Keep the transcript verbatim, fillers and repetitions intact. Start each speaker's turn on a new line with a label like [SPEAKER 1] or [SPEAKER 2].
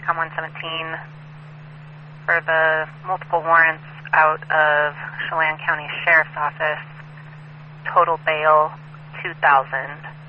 [SPEAKER 1] Intercom one seventeen. For the multiple warrants out of Chelan County Sheriff's Office, total bail two thousand dollars.